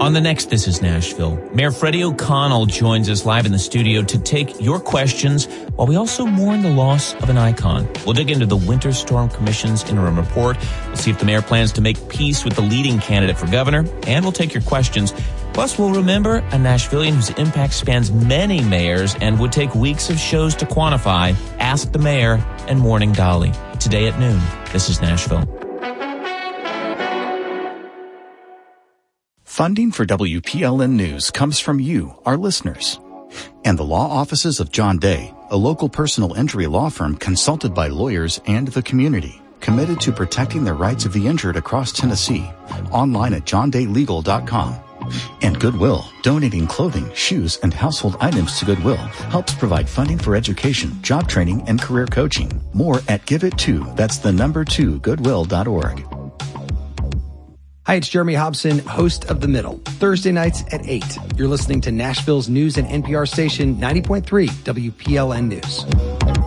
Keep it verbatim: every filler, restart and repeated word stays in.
On the next This is Nashville, Mayor Freddie O'Connell joins us live in the studio to take your questions while we also mourn the loss of an icon. We'll dig into the Winter Storm Commission's interim report. We'll see if the mayor plans to make peace with the leading candidate for governor, and we'll take your questions. Plus, we'll remember a Nashvilleian whose impact spans many mayors and would take weeks of shows to quantify. Ask the Mayor and Morning Dolly. Today at noon, This is Nashville. Funding for W P L N News comes from you, our listeners. And the law offices of John Day, a local personal injury law firm consulted by lawyers and the community, committed to protecting the rights of the injured across Tennessee. Online at john day legal dot com. And Goodwill, donating clothing, shoes, and household items to Goodwill helps provide funding for education, job training, and career coaching. More at give it to, that's the number two, goodwill dot org. Hi, it's Jeremy Hobson, host of The Middle, Thursday nights at eight. You're listening to Nashville's news and N P R station ninety point three W P L N News.